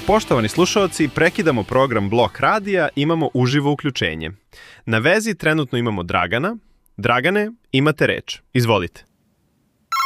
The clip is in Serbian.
Poštovani slušalci, prekidamo program Blok radija, imamo uživo uključenje. Na vezi trenutno imamo Dragana. Dragane, imate reč. Izvolite.